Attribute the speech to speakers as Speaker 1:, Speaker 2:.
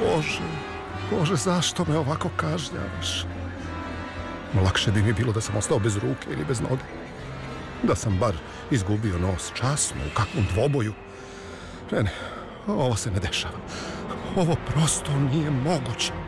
Speaker 1: Bože, Bože, zašto me ovako kažnjavaš? Lakše bi mi bilo da sam ostao bez ruke ili bez noge. Da sam bar izgubio nos časno u kakvom dvoboju. Ne, ovo se ne dešava. Ovo prosto nije moguće.